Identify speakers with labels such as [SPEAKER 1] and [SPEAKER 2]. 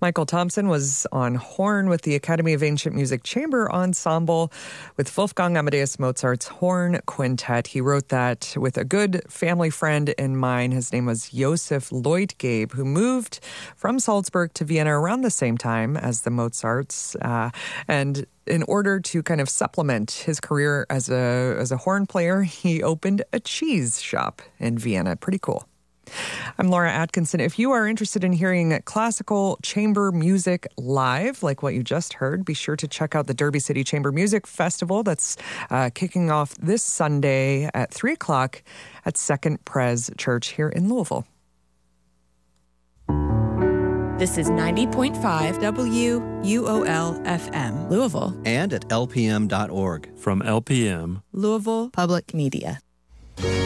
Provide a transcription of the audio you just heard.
[SPEAKER 1] Michael Thompson was on horn with the Academy of Ancient Music Chamber Ensemble with Wolfgang Amadeus Mozart's Horn Quintet. He wrote that with a good family friend in mind. His name was Josef Leutgeb, who moved from Salzburg to Vienna around the same time as the Mozarts. And in order to kind of supplement his career as a horn player, he opened a cheese shop in Vienna. Pretty cool. I'm Laura Atkinson. If you are interested in hearing classical chamber music live, like what you just heard, be sure to check out the Derby City Chamber Music Festival that's kicking off this Sunday at 3 o'clock at Second Pres Church here in Louisville.
[SPEAKER 2] This is 90.5 WUOL-FM, Louisville.
[SPEAKER 3] And at lpm.org.
[SPEAKER 4] From LPM,
[SPEAKER 2] Louisville Public Media.